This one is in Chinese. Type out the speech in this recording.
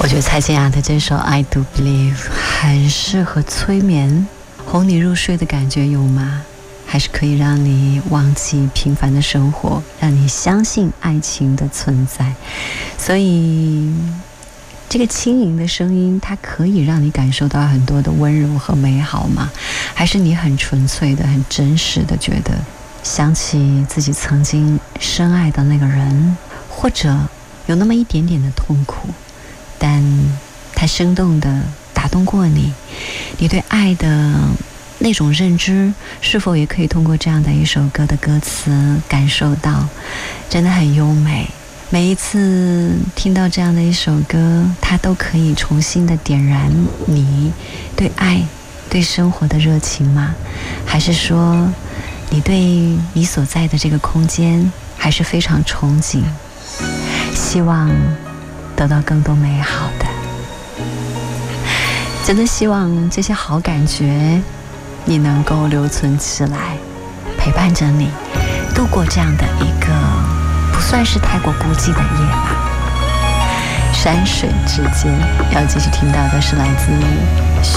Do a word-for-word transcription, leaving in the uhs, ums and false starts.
我觉得蔡健雅的这首《I Do Believe》很适合催眠，哄你入睡的感觉有吗？还是可以让你忘记平凡的生活，让你相信爱情的存在。所以这个轻盈的声音，它可以让你感受到很多的温柔和美好吗？还是你很纯粹的、很真实的觉得想起自己曾经深爱的那个人，或者有那么一点点的痛苦，但它生动的打动过你，你对爱的那种认知是否也可以通过这样的一首歌的歌词感受到？真的很优美。每一次听到这样的一首歌，它都可以重新的点燃你对爱对生活的热情吗？还是说你对你所在的这个空间还是非常憧憬，希望得到更多美好的？真的希望这些好感觉你能够留存起来，陪伴着你度过这样的一个不算是太过孤寂的夜吧。山水之间要继续听到的是来自